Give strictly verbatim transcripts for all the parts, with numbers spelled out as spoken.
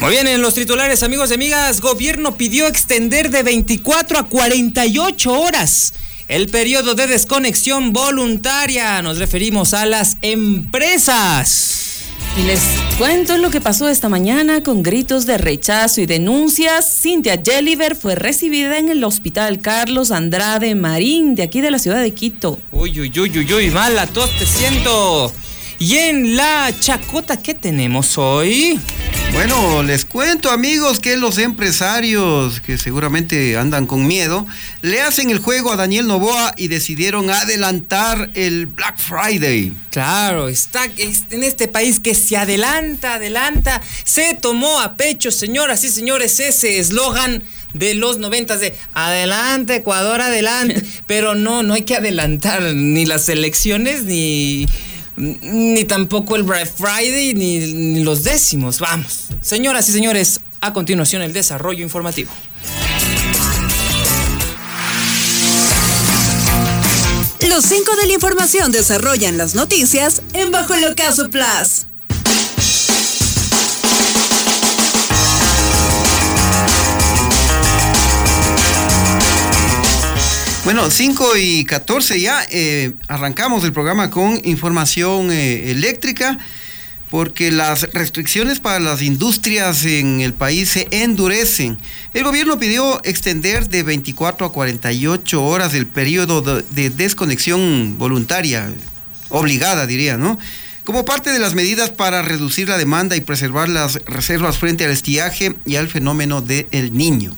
Muy bien, en los titulares, amigos y amigas, gobierno pidió extender de veinticuatro a cuarenta y ocho horas el periodo de desconexión voluntaria. Nos referimos a las empresas. Y les cuento lo que pasó esta mañana con gritos de rechazo y denuncias. Cintia Jelliver fue recibida en el hospital Carlos Andrade Marín, de aquí de la ciudad de Quito. Uy, uy, uy, uy, uy, mala tos te siento. Y en la chacota, ¿qué tenemos hoy? Bueno, les cuento, amigos, que los empresarios, que seguramente andan con miedo, le hacen el juego a Daniel Noboa y decidieron adelantar el Black Friday. Claro, está en este país que se adelanta, adelanta, se tomó a pecho, señoras y señores, ese eslogan de los noventas de adelante, Ecuador, adelante. Pero no, no hay que adelantar ni las elecciones, ni... ni tampoco el Black Friday, ni, ni los décimos. Vamos, señoras y señores, a continuación el desarrollo informativo. Los cinco de la información desarrollan las noticias en Bajo el Ocaso Plus. Bueno, cinco y catorce ya, eh, arrancamos el programa con información eh, eléctrica, porque las restricciones para las industrias en el país se endurecen. El gobierno pidió extender de veinticuatro a cuarenta y ocho horas el periodo de, de desconexión voluntaria, obligada diría, ¿no? Como parte de las medidas para reducir la demanda y preservar las reservas frente al estiaje y al fenómeno de El Niño.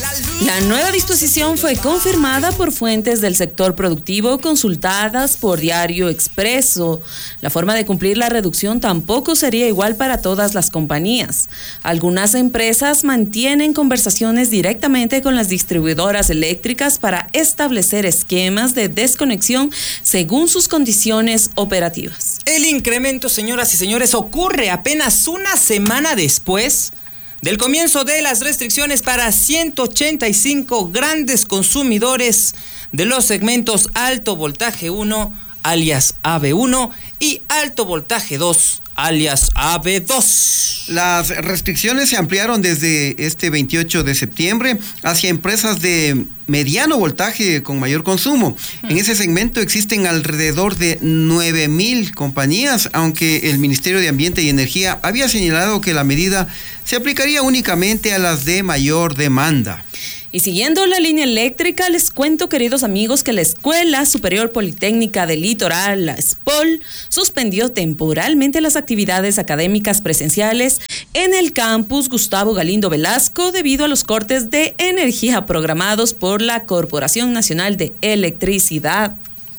La nueva disposición fue confirmada por fuentes del sector productivo consultadas por Diario Expreso. La forma de cumplir la reducción tampoco sería igual para todas las compañías. Algunas empresas mantienen conversaciones directamente con las distribuidoras eléctricas para establecer esquemas de desconexión según sus condiciones operativas. El incremento, señoras y señores, ocurre apenas una semana después del comienzo de las restricciones para ciento ochenta y cinco grandes consumidores de los segmentos alto voltaje uno, alias A B uno, y alto voltaje dos, alias A B dos. Las restricciones se ampliaron desde este veintiocho de septiembre hacia empresas de mediano voltaje con mayor consumo. En ese segmento existen alrededor de nueve mil compañías, aunque el Ministerio de Ambiente y Energía había señalado que la medida se aplicaría únicamente a las de mayor demanda. Y siguiendo la línea eléctrica, les cuento, queridos amigos, que la Escuela Superior Politécnica del Litoral, la ESPOL, suspendió temporalmente las actividades académicas presenciales en el campus Gustavo Galindo Velasco debido a los cortes de energía programados por la Corporación Nacional de Electricidad.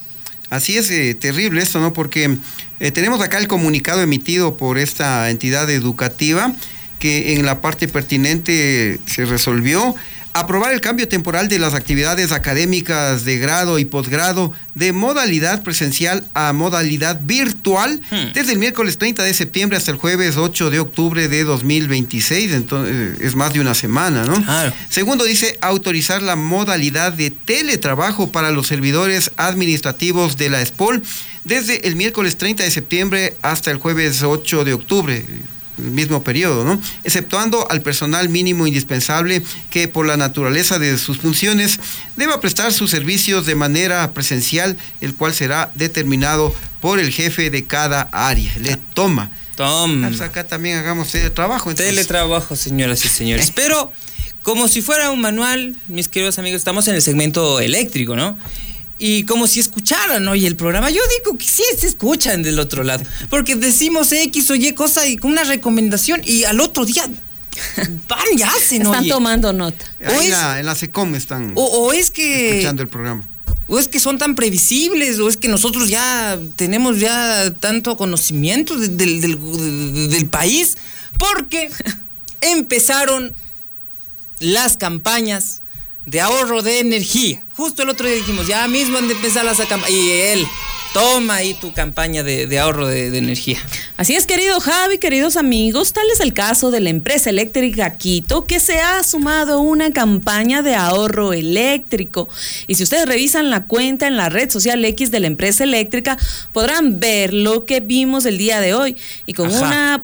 Así es, eh, terrible esto, ¿no? Porque eh, tenemos acá el comunicado emitido por esta entidad educativa que en la parte pertinente se resolvió aprobar el cambio temporal de las actividades académicas de grado y posgrado de modalidad presencial a modalidad virtual hmm. desde el miércoles treinta de septiembre hasta el jueves ocho de octubre de dos mil veintiséis, entonces es más de una semana, ¿no? Claro. Segundo, dice autorizar la modalidad de teletrabajo para los servidores administrativos de la ESPOL desde el miércoles treinta de septiembre hasta el jueves ocho de octubre. El mismo periodo, ¿no? Exceptuando al personal mínimo indispensable que por la naturaleza de sus funciones deba prestar sus servicios de manera presencial, el cual será determinado por el jefe de cada área. Le toma. Toma. Pues acá también hagamos teletrabajo. Entonces. Teletrabajo, señoras y señores. Pero, como si fuera un manual, mis queridos amigos, estamos en el segmento eléctrico, ¿no? Y como si escucharan hoy el programa, yo digo que sí se escuchan del otro lado, porque decimos X o Y cosa y con una recomendación y al otro día van y hacen. Están oye. tomando nota. O en, es, la, en la SECOM están o, o es que, escuchando el programa. O es que son tan previsibles, o es que nosotros ya tenemos ya tanto conocimiento de, de, de, de, del país, porque empezaron las campañas de ahorro de energía. Justo el otro día dijimos, ya mismo han de empezar las campañas. Y él, toma ahí tu campaña de, de ahorro de, de energía. Así es, querido Javi, queridos amigos, tal es el caso de la empresa eléctrica Quito, que se ha sumado a una campaña de ahorro eléctrico. Y si ustedes revisan la cuenta en la red social X de la empresa eléctrica, podrán ver lo que vimos el día de hoy. Y con Ajá. una...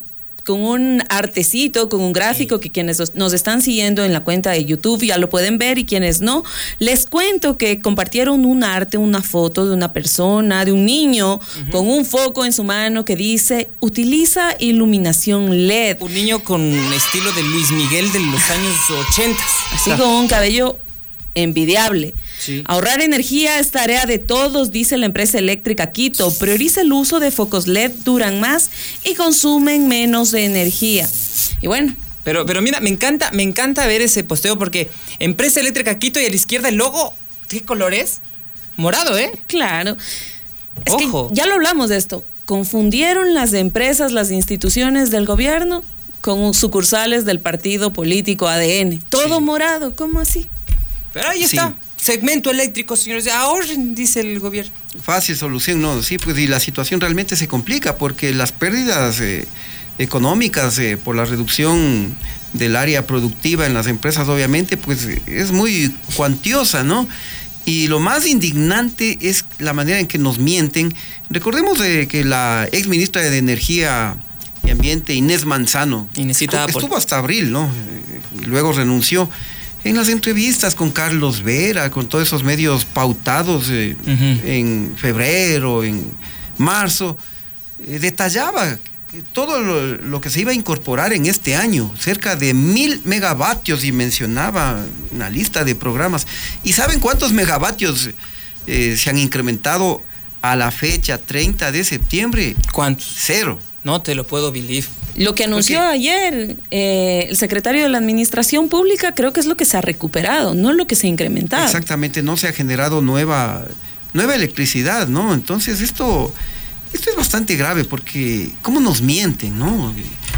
con un artecito, con un gráfico sí. que quienes nos están siguiendo en la cuenta de YouTube ya lo pueden ver y quienes no, les cuento que compartieron un arte, una foto de una persona, de un niño uh-huh. con un foco en su mano que dice utiliza iluminación L E D. Un niño con estilo de Luis Miguel de los años ochenta. Así con un cabello envidiable. Sí. Ahorrar energía es tarea de todos, dice la empresa eléctrica Quito. Prioriza el uso de focos L E D, duran más y consumen menos de energía. Y bueno. Pero, pero mira, me encanta, me encanta ver ese posteo porque empresa eléctrica Quito y a la izquierda el logo, ¿qué color es? Morado, ¿eh? Claro. Es Ojo. que ya lo hablamos de esto. Confundieron las empresas, las instituciones del gobierno con sucursales del partido político A D N. Todo sí. morado, ¿cómo así? Pero ahí está. Sí. Segmento eléctrico, señores, ahorren, dice el gobierno. Fácil solución, no, sí, pues y la situación realmente se complica porque las pérdidas eh, económicas eh, por la reducción del área productiva en las empresas, obviamente, pues es muy cuantiosa, ¿no? Y lo más indignante es la manera en que nos mienten. Recordemos de que la ex ministra de Energía y Ambiente, Inés Manzano, estuvo, estuvo hasta abril, ¿no? Y luego renunció. En las entrevistas con Carlos Vera, con todos esos medios pautados eh, uh-huh. en febrero, en marzo, eh, detallaba todo lo, lo que se iba a incorporar en este año, cerca de mil megavatios, y mencionaba una lista de programas. ¿Y saben cuántos megavatios eh, se han incrementado a la fecha treinta de septiembre? ¿Cuántos? Cero. No te lo puedo believe. Lo que anunció ayer eh, el secretario de la Administración Pública creo que es lo que se ha recuperado, no lo que se ha incrementado. Exactamente, no se ha generado nueva, nueva electricidad, ¿no? Entonces esto, esto es bastante grave porque cómo nos mienten, ¿no?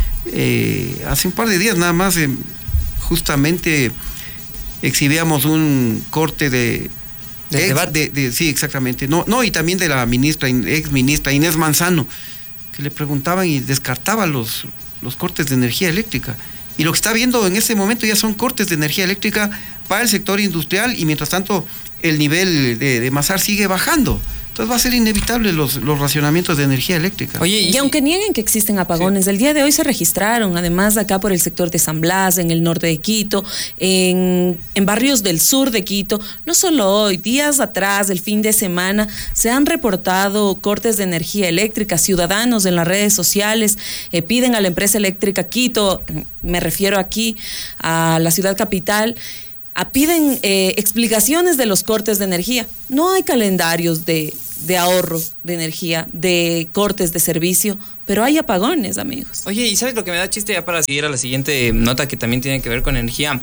Eh, hace un par de días nada más eh, justamente exhibíamos un corte de... ¿De ex, de, de, sí, exactamente. No, no, y también de la ministra, ex ministra Inés Manzano, que le preguntaban y descartaba los, los cortes de energía eléctrica. Y lo que está viendo en este momento ya son cortes de energía eléctrica para el sector industrial y mientras tanto el nivel de, de Masar sigue bajando. Entonces va a ser inevitable los, los racionamientos de energía eléctrica. Oye, y, y aunque nieguen que existen apagones, sí. el día de hoy se registraron, además acá por el sector de San Blas, en el norte de Quito, en, en barrios del sur de Quito. No solo hoy, días atrás, el fin de semana, se han reportado cortes de energía eléctrica. Ciudadanos en las redes sociales eh, piden a la empresa eléctrica Quito, me refiero aquí a la ciudad capital, A piden eh, explicaciones de los cortes de energía. No hay calendarios de, de ahorro de energía, de cortes de servicio, pero hay apagones, amigos. Oye, ¿y sabes lo que me da chiste ya para seguir a la siguiente nota que también tiene que ver con energía?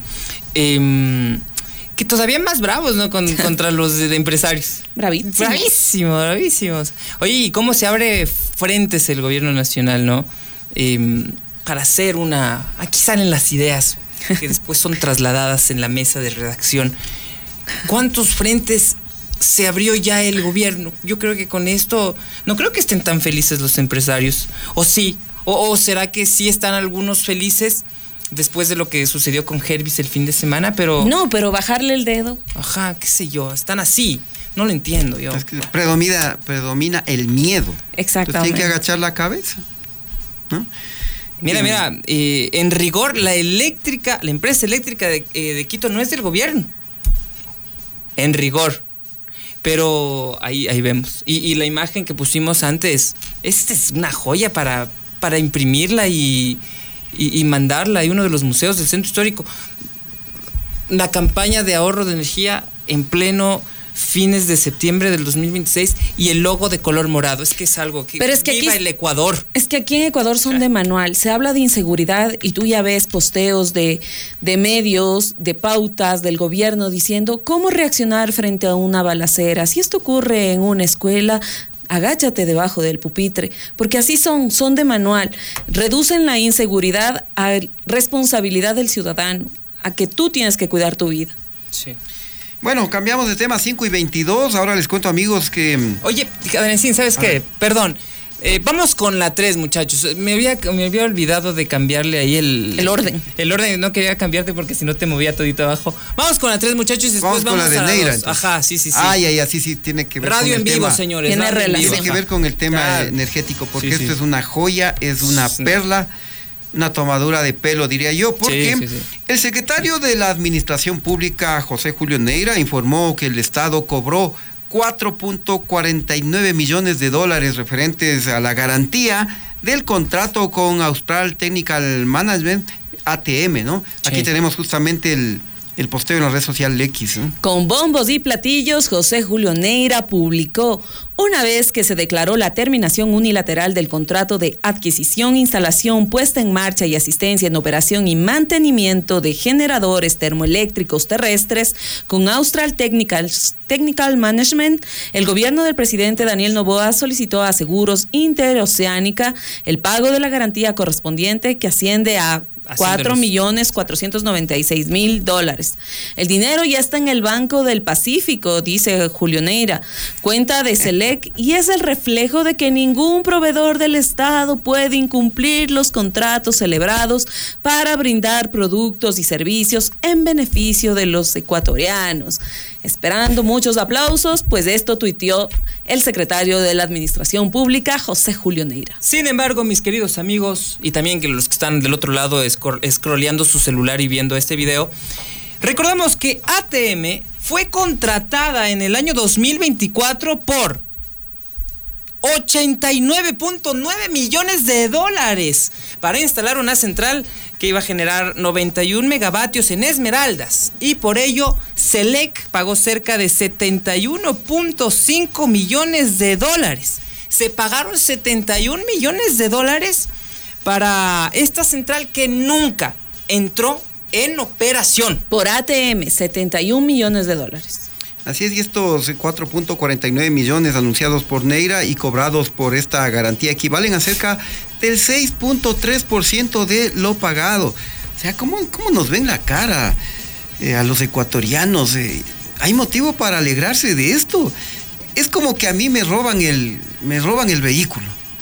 Eh, que todavía más bravos, ¿no? Con, contra los de, de empresarios. Bravísimos. Bravísimos, bravísimos. Oye, ¿y cómo se abre frentes el gobierno nacional, no? Eh, para hacer una... Aquí salen las ideas que después son trasladadas en la mesa de redacción. ¿Cuántos frentes se abrió ya el gobierno? Yo creo que con esto no creo que estén tan felices los empresarios. ¿O sí? ¿O, o será que sí están algunos felices después de lo que sucedió con Hervis el fin de semana? Pero no, pero bajarle el dedo. Ajá, qué sé yo, están así. No lo entiendo yo. Es que predomina, predomina el miedo. Exactamente. Tiene que agachar la cabeza, ¿no? Mira, mira, eh, en rigor, la eléctrica, la empresa eléctrica de, eh, de Quito no es del gobierno. En rigor. Pero ahí, ahí vemos. Y, y la imagen que pusimos antes, esta es una joya para, para imprimirla y, y, y mandarla a uno de los museos del centro histórico. La campaña de ahorro de energía en pleno fines de septiembre del dos mil veintiséis y el logo de color morado. Es que es algo que, Pero es que viva aquí, el Ecuador. Es que aquí en Ecuador son de manual. Se habla de inseguridad y tú ya ves posteos de, de medios, de pautas del gobierno diciendo cómo reaccionar frente a una balacera. Si esto ocurre en una escuela, agáchate debajo del pupitre, porque así son, son de manual. Reducen la inseguridad a responsabilidad del ciudadano, a que tú tienes que cuidar tu vida. Sí. Bueno, cambiamos de tema, cinco y veintidós. Ahora les cuento, amigos, que... Oye, Adrencín, ¿sabes a qué? Ver. Perdón. Eh, vamos con la tres, muchachos. Me había, me había olvidado de cambiarle ahí el... El orden. El orden, no quería cambiarte porque si no te movía todito abajo. Vamos con la tres, muchachos, y después vamos, vamos con la de a Neira. la dos. Ajá, sí, sí, sí. Ay, ay, así sí tiene que ver Radio con el en vivo, tema. señores. Tiene relación. Tiene que ver con el tema claro. energético, porque sí, esto sí. es una joya, es una perla. una tomadura de pelo, diría yo, porque sí, sí, sí. el secretario de la Administración Pública, José Julio Neira, informó que el Estado cobró cuatro punto cuarenta y nueve millones de dólares referentes a la garantía del contrato con Austral Technical Management, A T M, ¿no? Sí. Aquí tenemos justamente el, el posteo en la red social X, ¿no? Con bombos y platillos, José Julio Neira publicó: una vez que se declaró la terminación unilateral del contrato de adquisición, instalación, puesta en marcha y asistencia en operación y mantenimiento de generadores termoeléctricos terrestres con Austral Technical, Technical Management, el gobierno del presidente Daniel Noboa solicitó a Seguros Interoceánica el pago de la garantía correspondiente, que asciende a cuatro millones cuatrocientos noventa y seis mil dólares. El dinero ya está en el Banco del Pacífico, dice Julio Neira, cuenta de Selec, y es el reflejo de que ningún proveedor del Estado puede incumplir los contratos celebrados para brindar productos y servicios en beneficio de los ecuatorianos. Esperando muchos aplausos, pues esto tuiteó el secretario de la Administración Pública, José Julio Neira. Sin embargo, mis queridos amigos, y también que los que están del otro lado scrolleando su celular y viendo este video, recordamos que A T M fue contratada en el año dos mil veinticuatro por ochenta y nueve punto nueve millones de dólares para instalar una central que iba a generar noventa y un megavatios en Esmeraldas, y por ello Selec pagó cerca de setenta y uno punto cinco millones de dólares. Se pagaron setenta y un millones de dólares para esta central que nunca entró en operación. Por A T M, setenta y un millones de dólares. Así es, y estos cuatro punto cuarenta y nueve millones anunciados por Neira y cobrados por esta garantía equivalen a cerca del seis punto tres por ciento de lo pagado. O sea, ¿cómo, cómo nos ven la cara eh, a los ecuatorianos? Eh, ¿Hay motivo para alegrarse de esto? Es como que a mí me roban el, me roban el vehículo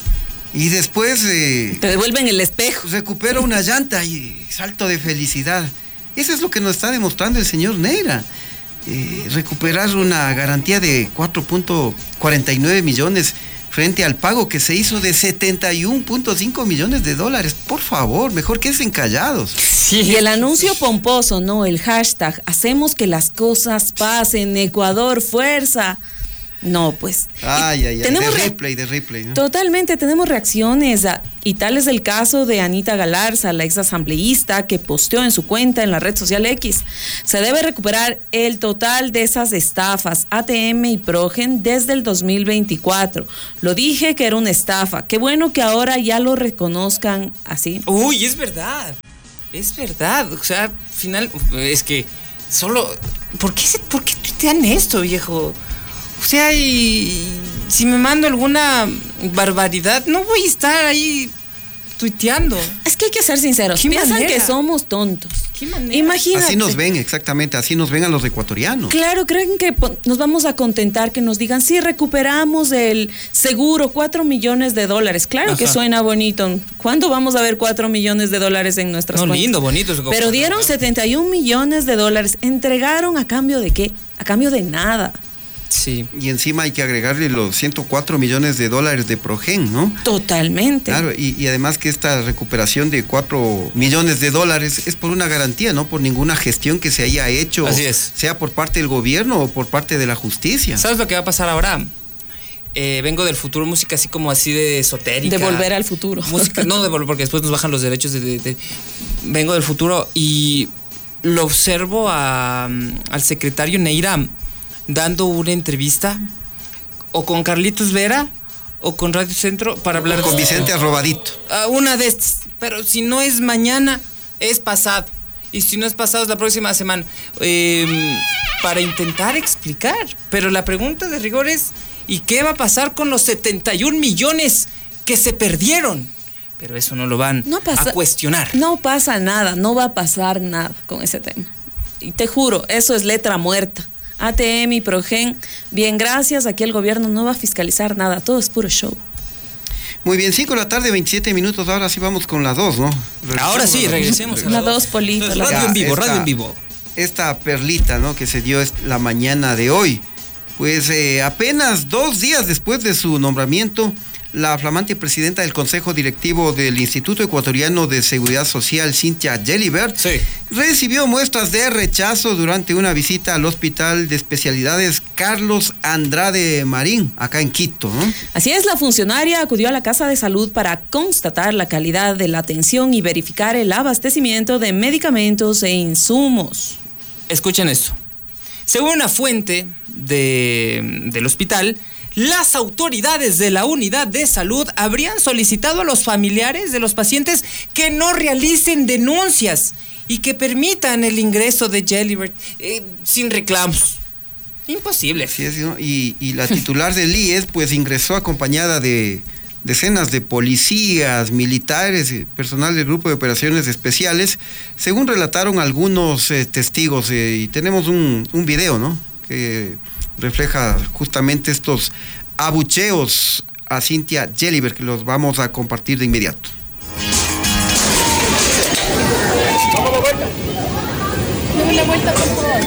y después... Eh, te devuelven el espejo. Recupero una llanta y salto de felicidad. Eso es lo que nos está demostrando el señor Neira. Eh, recuperar una garantía de cuatro punto cuarenta y nueve millones frente al pago que se hizo de setenta y uno punto cinco millones de dólares. Por favor, mejor queden callados. Sí. Y el anuncio pomposo, ¿no? El hashtag, hacemos que las cosas pasen, Ecuador, fuerza. No, pues. Ay, ay, ay. Tenemos de replay, de replay, ¿no? Totalmente, tenemos reacciones. A, y tal es el caso de Anita Galarza, la ex asambleísta, que posteó en su cuenta en la red social X. Se debe recuperar el total de esas estafas, A T M y Progen, desde el dos mil veinticuatro. Lo dije que era una estafa. Qué bueno que ahora ya lo reconozcan así. Uy, es verdad. Es verdad. O sea, al final, es que solo. ¿Por qué, se, por qué tuitean esto, viejo? O sea, y si me mando alguna barbaridad, no voy a estar ahí tuiteando. Es que hay que ser sinceros. Piensan manera? que somos tontos. ¿Qué manera? Imagínate. Así nos ven, exactamente, así nos ven a los ecuatorianos. Claro, creen que nos vamos a contentar que nos digan, sí, recuperamos el seguro, cuatro millones de dólares. Claro. Ajá. Que suena bonito. ¿Cuándo vamos a ver cuatro millones de dólares en nuestras no, cuentas? Lindo, bonito. Pero dieron setenta y un millones de dólares. ¿Entregaron a cambio de qué? A cambio de nada. Sí. Y encima hay que agregarle los ciento cuatro millones de dólares de Progen, ¿no? Totalmente. Claro, y, y además que esta recuperación de cuatro millones de dólares es por una garantía, no por ninguna gestión que se haya hecho. Así es. Sea por parte del gobierno o por parte de la justicia. ¿Sabes lo que va a pasar ahora? Eh, vengo del futuro, música así como así de esotérica. De volver al futuro. Música, no, de volver, porque después nos bajan los derechos de, de, de... Vengo del futuro y lo observo a, al secretario Neira dando una entrevista o con Carlitos Vera o con Radio Centro para hablar con de Vicente Arrobadito. Uh, una de estas, pero si no es mañana, es pasado. Y si no es pasado, es la próxima semana. Eh, para intentar explicar. Pero la pregunta de rigor es, ¿y qué va a pasar con los setenta y un millones que se perdieron? Pero eso no lo van no pasa, a cuestionar. No pasa nada, no va a pasar nada con ese tema. Y te juro, eso es letra muerta. A T M y Progen, bien, gracias, aquí el gobierno no va a fiscalizar nada, todo es puro show. Muy bien, cinco de la tarde, veintisiete minutos, ahora sí vamos con las dos, ¿no? Regresemos ahora sí, regresemos a la dos, Polito. Radio ya, en vivo, esta, radio en vivo. Esta perlita, ¿no?, que se dio la mañana de hoy, pues eh, apenas dos días después de su nombramiento, la flamante presidenta del Consejo Directivo del Instituto Ecuatoriano de Seguridad Social, Cynthia Gelibert, sí. recibió muestras de rechazo durante una visita al Hospital de Especialidades Carlos Andrade Marín, acá en Quito, ¿no? Así es, la funcionaria acudió a la Casa de Salud para constatar la calidad de la atención y verificar el abastecimiento de medicamentos e insumos. Escuchen esto. Según una fuente de, del hospital, las autoridades de la unidad de salud habrían solicitado a los familiares de los pacientes que no realicen denuncias y que permitan el ingreso de Gelibert eh, sin reclamos. Imposible. Así es, ¿no? y, y la titular del I E S pues ingresó acompañada de decenas de policías, militares, personal del Grupo de Operaciones Especiales, según relataron algunos eh, testigos, eh, y tenemos un, un video, ¿no?, que refleja justamente estos abucheos a Cynthia Gelibert, que los vamos a compartir de inmediato. Dame la vuelta, por favor.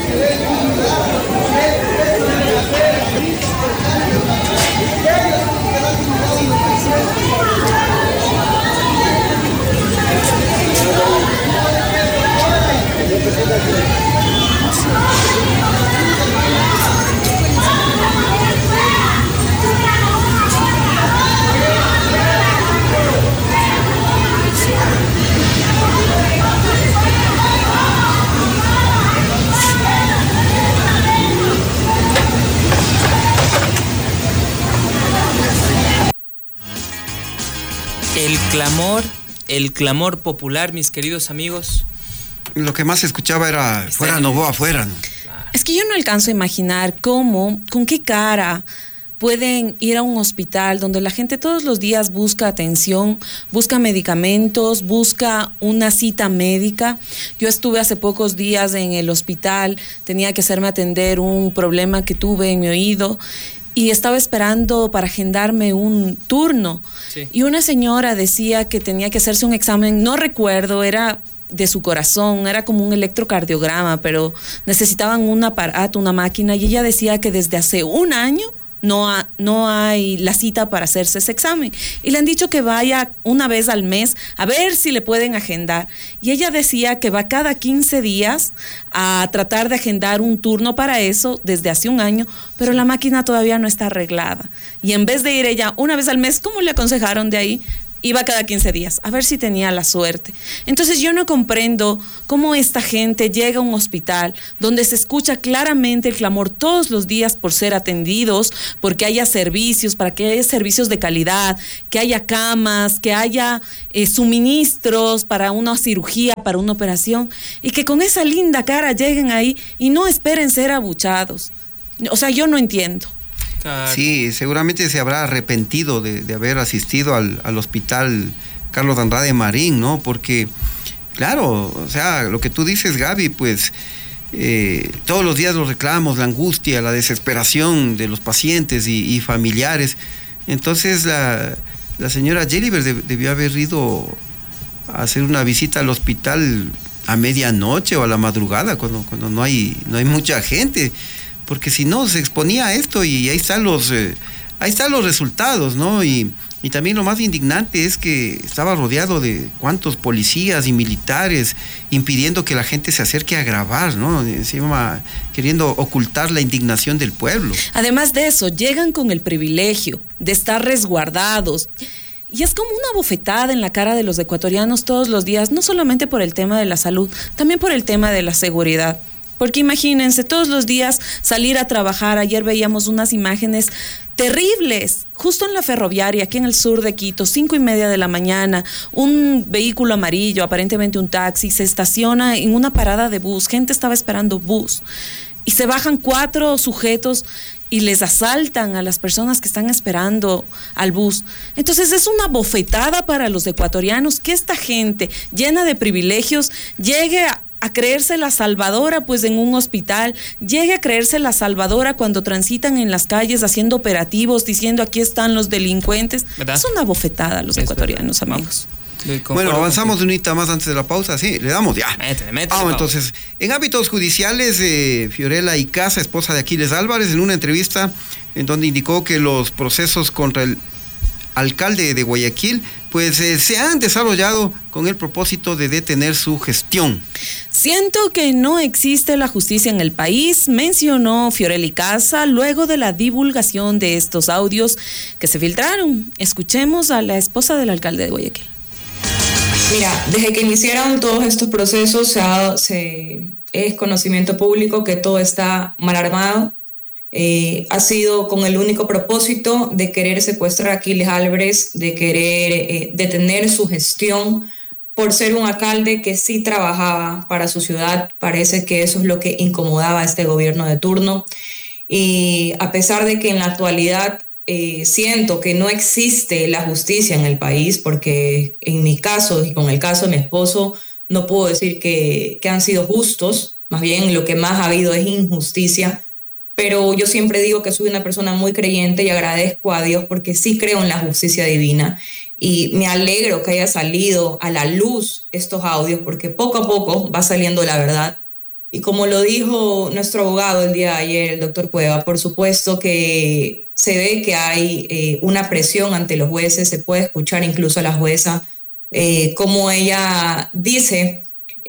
El clamor, el clamor popular, mis queridos amigos. Lo que más se escuchaba era Está fuera bien. Novoa, fuera. Es que yo no alcanzo a imaginar cómo, con qué cara pueden ir a un hospital donde la gente todos los días busca atención, busca medicamentos, busca una cita médica. Yo estuve hace pocos días en el hospital, tenía que hacerme atender un problema que tuve en mi oído y estaba esperando para agendarme un turno. Sí. Y una señora decía que tenía que hacerse un examen, no recuerdo, era de su corazón, era como un electrocardiograma, pero necesitaban un aparato, una máquina, y ella decía que desde hace un año no, ha, no hay la cita para hacerse ese examen. Y le han dicho que vaya una vez al mes a ver si le pueden agendar. Y ella decía que va cada quince días a tratar de agendar un turno para eso desde hace un año, pero la máquina todavía no está arreglada. Y en vez de ir ella una vez al mes, ¿cómo le aconsejaron de ahí? Iba cada quince días, a ver si tenía la suerte. Entonces yo no comprendo cómo esta gente llega a un hospital donde se escucha claramente el clamor todos los días por ser atendidos, porque haya servicios, para que haya servicios de calidad, que haya camas, que haya eh, suministros para una cirugía, para una operación, y que con esa linda cara lleguen ahí y no esperen ser abuchados. O sea, yo no entiendo. Sí, seguramente se habrá arrepentido de, de haber asistido al, al hospital Carlos Andrade Marín, ¿no? Porque, claro, o sea, lo que tú dices, Gaby, pues eh, todos los días los reclamos, la angustia, la desesperación de los pacientes y, y familiares. Entonces la, la señora Gelibert de, debió haber ido a hacer una visita al hospital a medianoche o a la madrugada, cuando, cuando no hay, no hay mucha gente. Porque si no, se exponía a esto y ahí están los, eh, ahí están los resultados, ¿no? Y, y también lo más indignante es que estaba rodeado de cuantos policías y militares impidiendo que la gente se acerque a grabar, ¿no? Encima queriendo ocultar la indignación del pueblo. Además de eso, llegan con el privilegio de estar resguardados. Y es como una bofetada en la cara de los ecuatorianos todos los días, no solamente por el tema de la salud, también por el tema de la seguridad. Porque imagínense, todos los días salir a trabajar. Ayer veíamos unas imágenes terribles, justo en la ferroviaria, aquí en el sur de Quito, cinco y media de la mañana, un vehículo amarillo, aparentemente un taxi, se estaciona en una parada de bus, gente estaba esperando bus, y se bajan cuatro sujetos y les asaltan a las personas que están esperando al bus. Entonces es una bofetada para los ecuatorianos que esta gente llena de privilegios llegue a a creerse la salvadora pues en un hospital, llegue a creerse la salvadora cuando transitan en las calles haciendo operativos, diciendo aquí están los delincuentes. ¿Verdad? Es una bofetada a los es ecuatorianos, verdad. Amigos. Bueno, avanzamos de unita más antes de la pausa, sí, le damos ya. Métele, métele, Vamos, entonces, en ámbitos judiciales, eh, Fiorella Icaza, esposa de Aquiles Álvarez, en una entrevista en donde indicó que los procesos contra el alcalde de Guayaquil, pues eh, se han desarrollado con el propósito de detener su gestión. Siento que no existe la justicia en el país, mencionó Fiorella Icaza luego de la divulgación de estos audios que se filtraron. Escuchemos a la esposa del alcalde de Guayaquil. Mira, desde que iniciaron todos estos procesos se ha, se, es conocimiento público que todo está mal armado. Eh, ha sido con el único propósito de querer secuestrar a Aquiles Álvarez, de querer eh, detener su gestión por ser un alcalde que sí trabajaba para su ciudad. Parece que eso es lo que incomodaba a este gobierno de turno. Y a pesar de que en la actualidad eh, siento que no existe la justicia en el país, porque en mi caso y con el caso de mi esposo no puedo decir que, que han sido justos, más bien lo que más ha habido es injusticia. Pero yo siempre digo que soy una persona muy creyente y agradezco a Dios porque sí creo en la justicia divina. Y me alegro que haya salido a la luz estos audios porque poco a poco va saliendo la verdad. Y como lo dijo nuestro abogado el día de ayer, el doctor Cueva, por supuesto que se ve que hay eh, una presión ante los jueces, se puede escuchar incluso a la jueza, eh, como ella dice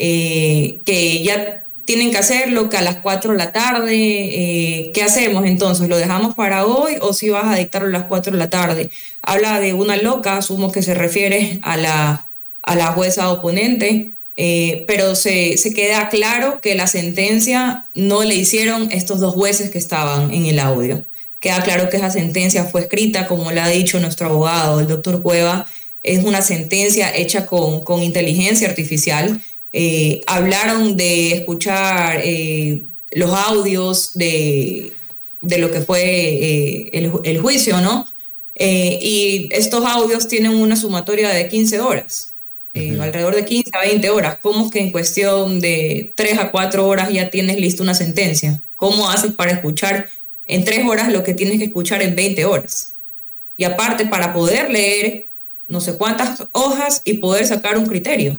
eh, que ya tienen que hacerlo, que a las cuatro de la tarde, eh, ¿qué hacemos entonces? ¿Lo dejamos para hoy o si vas a dictarlo a las cuatro de la tarde? Habla de una loca, asumo que se refiere a la, a la jueza oponente, eh, pero se, se queda claro que la sentencia no le hicieron estos dos jueces que estaban en el audio. Queda claro que esa sentencia fue escrita, como le ha dicho nuestro abogado, el doctor Cueva, es una sentencia hecha con, con inteligencia artificial. Eh, hablaron de escuchar eh, los audios de, de lo que fue eh, el, el juicio, ¿no? Eh, y estos audios tienen una sumatoria de quince horas, eh, uh-huh. alrededor de quince a veinte horas. ¿Cómo es que en cuestión de tres a cuatro horas ya tienes lista una sentencia? ¿Cómo haces para escuchar en tres horas lo que tienes que escuchar en veinte horas? Y aparte, para poder leer no sé cuántas hojas y poder sacar un criterio.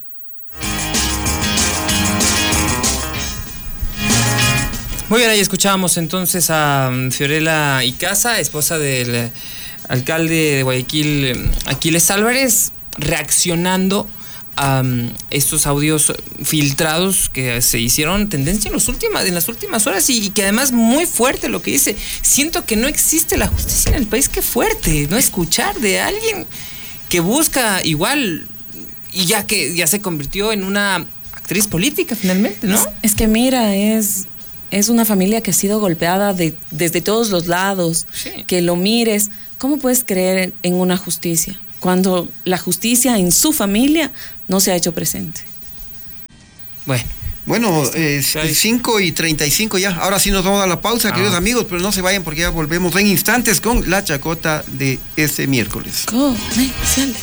Muy bien, ahí escuchábamos entonces a Fiorella Icaza, esposa del alcalde de Guayaquil, Aquiles Álvarez, reaccionando a um, estos audios filtrados que se hicieron tendencia en, los últimas, en las últimas horas y, y que además muy fuerte lo que dice. Siento que no existe la justicia en el país. Qué fuerte, ¿no? Escuchar de alguien que busca igual y ya que ya se convirtió en una actriz política finalmente, ¿no? Es, es que mira, es... Es una familia que ha sido golpeada de, desde todos los lados, sí. Que lo mires. ¿Cómo puedes creer en una justicia cuando la justicia en su familia no se ha hecho presente? Bueno. Bueno, eh, cinco y treinta y cinco ya. Ahora sí nos vamos a la pausa, ah. queridos amigos, pero no se vayan porque ya volvemos en instantes con la chacota de este miércoles. Comerciales.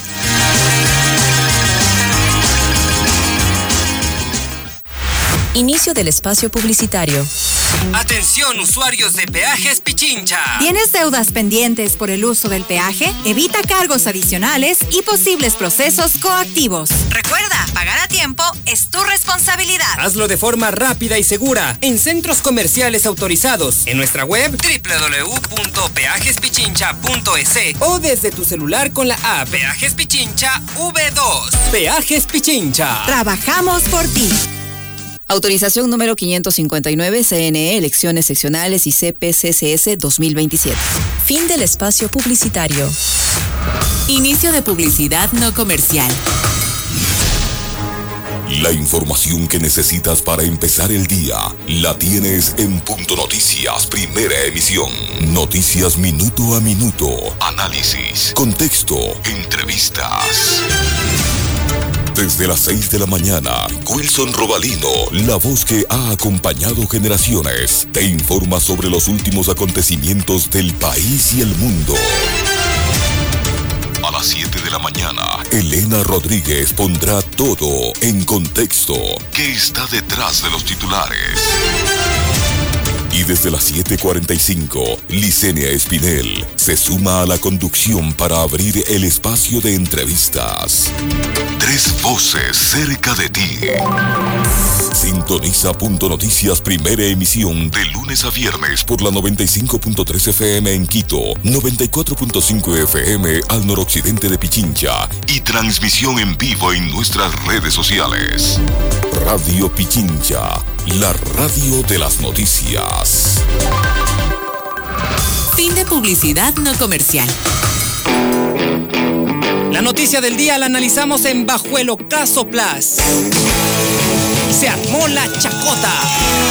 Inicio del espacio publicitario. Atención, usuarios de Peajes Pichincha. ¿Tienes deudas pendientes por el uso del peaje? Evita cargos adicionales y posibles procesos coactivos. Recuerda, pagar a tiempo es tu responsabilidad. Hazlo de forma rápida y segura en centros comerciales autorizados, en nuestra web doble u doble u doble u punto peajes pichincha punto e s o desde tu celular con la app Peajes Pichincha V dos. Peajes Pichincha. Trabajamos por ti. Autorización número quinientos cincuenta y nueve, C N E, Elecciones Seccionales y C P C C S dos mil veintisiete. Fin del espacio publicitario. Inicio de publicidad no comercial. La información que necesitas para empezar el día la tienes en Punto Noticias, primera emisión. Noticias minuto a minuto, análisis, contexto, entrevistas. Desde las seis de la mañana, Wilson Robalino, la voz que ha acompañado generaciones, te informa sobre los últimos acontecimientos del país y el mundo. A las siete de la mañana, Elena Rodríguez pondrá todo en contexto. ¿Qué está detrás de los titulares? Y desde las siete cuarenta y cinco, Licenia Espinel se suma a la conducción para abrir el espacio de entrevistas. Tres voces cerca de ti. Sintoniza Punto Noticias primera emisión de lunes a viernes por la noventa y cinco punto tres F M en Quito, noventa y cuatro punto cinco F M al noroccidente de Pichincha y transmisión en vivo en nuestras redes sociales. Radio Pichincha, la radio de las noticias. Fin de publicidad no comercial. La noticia del día la analizamos en Bajo el Ocaso Plus. Se armó la chacota.